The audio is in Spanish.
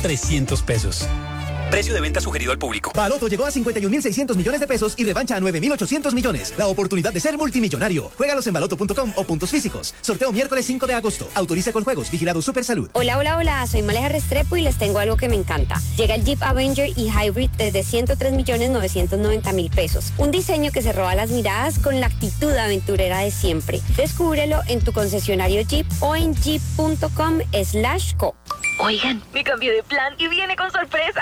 300 pesos. Precio de venta sugerido al público. Baloto llegó a 51.600 millones de pesos y revancha a 9.800 millones. La oportunidad de ser multimillonario. Juégalos en baloto.com o puntos físicos. Sorteo miércoles 5 de agosto. Autoriza con juegos. Vigilado Supersalud. Hola. Soy Maleja Restrepo y les tengo algo que me encanta. Llega el Jeep Avenger y Hybrid desde 103.990.000 pesos. Un diseño que se roba las miradas con la actitud aventurera de siempre. Descúbrelo en tu concesionario Jeep o en jeep.com/co. Oigan, me cambié de plan y viene con sorpresa.